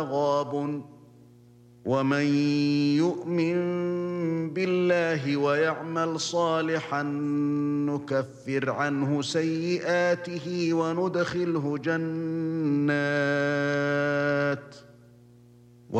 غَابٌ وَمَن يُؤْمِن بِاللَّهِ وَيَعْمَلْ صَالِحًا نُكَفِّرْ عَنْهُ سَيِّئَاتِهِ